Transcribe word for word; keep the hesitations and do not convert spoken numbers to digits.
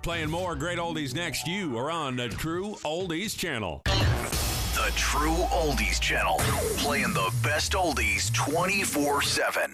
Playing more great oldies next. You are on the True Oldies Channel. The True Oldies Channel. Playing the best oldies twenty-four seven.